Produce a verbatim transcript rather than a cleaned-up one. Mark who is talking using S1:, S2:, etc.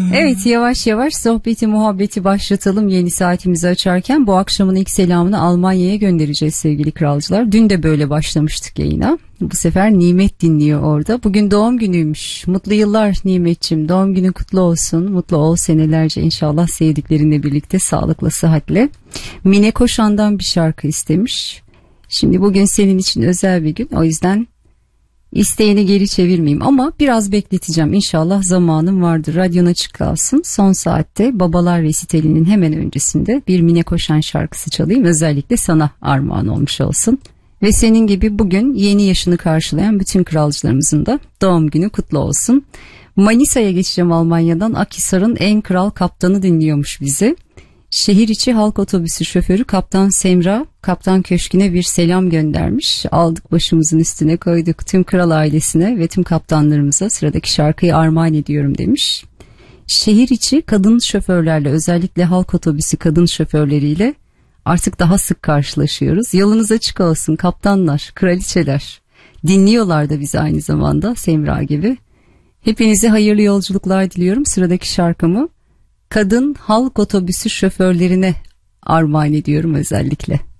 S1: Evet, yavaş yavaş sohbeti muhabbeti başlatalım yeni saatimizi açarken. Bu akşamın ilk selamını Almanya'ya göndereceğiz sevgili kralcılar. Dün de böyle başlamıştık yayına. Bu sefer Nimet dinliyor orada. Bugün doğum günüymüş. Mutlu yıllar Nimet'ciğim. Doğum günün kutlu olsun. Mutlu ol senelerce inşallah, sevdiklerinle birlikte sağlıkla sıhhatle. Mine Koşan'dan bir şarkı istemiş. Şimdi bugün senin için özel bir gün. O yüzden İsteğini geri çevirmeyeyim ama biraz bekleteceğim. İnşallah zamanım vardır. Radyon açık kalsın. Son saatte Babalar Resitali'nin hemen öncesinde bir Mine Koşan şarkısı çalayım. Özellikle sana armağan olmuş olsun. Ve senin gibi bugün yeni yaşını karşılayan bütün kralcılarımızın da doğum günü kutlu olsun. Manisa'ya geçeceğim Almanya'dan. Akhisar'ın en kral kaptanı dinliyormuş bizi. Şehir içi halk otobüsü şoförü Kaptan Semra, Kaptan Köşkü'ne bir selam göndermiş. Aldık başımızın üstüne koyduk, tüm kral ailesine ve tüm kaptanlarımıza sıradaki şarkıyı armağan ediyorum demiş. Şehir içi kadın şoförlerle, özellikle halk otobüsü kadın şoförleriyle artık daha sık karşılaşıyoruz. Yolunuz açık olsun kaptanlar, kraliçeler. Dinliyorlar da bizi aynı zamanda Semra gibi. Hepinize hayırlı yolculuklar diliyorum. Sıradaki şarkımı kadın halk otobüsü şoförlerine armağan ediyorum özellikle.